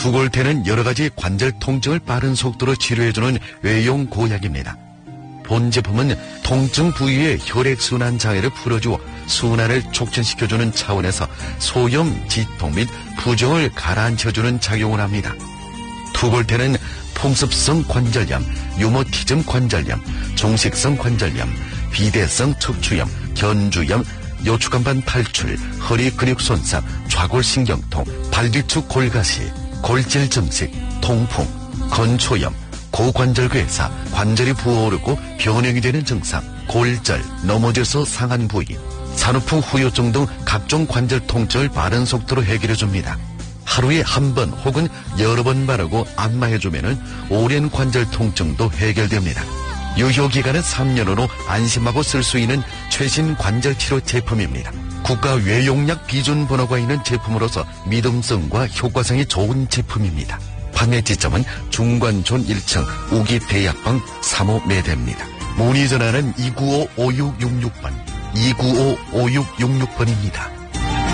투골테는 여러가지 관절 통증을 빠른 속도로 치료해주는 외용 고약입니다. 본 제품은 통증 부위의 혈액순환 장애를 풀어주어 순환을 촉진시켜주는 차원에서 소염, 지통 및 부종을 가라앉혀주는 작용을 합니다. 투골테는 풍습성 관절염, 유모티즘 관절염, 종식성 관절염, 비대성 척추염, 견주염, 요추간반 탈출, 허리 근육 손상, 좌골신경통, 발뒤축 골가시, 골질 증식, 통풍, 건초염, 고관절괴사, 관절이 부어오르고 변형이 되는 증상, 골절, 넘어져서 상한 부위, 산후풍 후유증 등 각종 관절 통증을 빠른 속도로 해결해줍니다. 하루에 한 번 혹은 여러 번 바르고 안마해주면 오랜 관절 통증도 해결됩니다. 유효기간은 3년으로 안심하고 쓸 수 있는 최신 관절치료 제품입니다. 국가 외용약 비준 번호가 있는 제품으로서 믿음성과 효과성이 좋은 제품입니다. 판매 지점은 중관촌 1층 우기대약방 3호 매대입니다. 문의 전화는 295-5666번, 295-5666번입니다.